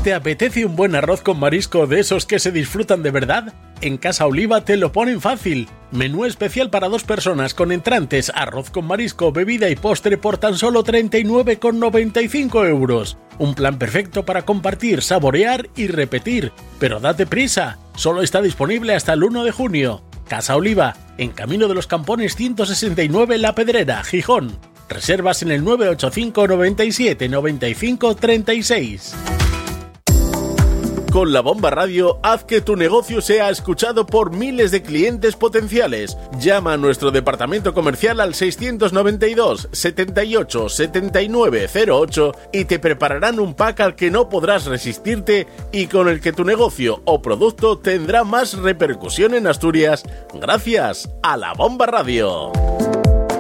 ¿Te apetece un buen arroz con marisco de esos que se disfrutan de verdad? En Casa Oliva te lo ponen fácil. Menú especial para 2 personas con entrantes, arroz con marisco, bebida y postre por tan solo 39,95 €. Un plan perfecto para compartir, saborear y repetir. Pero date prisa, solo está disponible hasta el 1 de junio. Casa Oliva, en Camino de los Campones 169 La Pedrera, Gijón. Reservas en el 985 97 95 36. Con La Bomba Radio, haz que tu negocio sea escuchado por miles de clientes potenciales. Llama a nuestro departamento comercial al 692 78 79 08 y te prepararán un pack al que no podrás resistirte y con el que tu negocio o producto tendrá más repercusión en Asturias gracias a La Bomba Radio.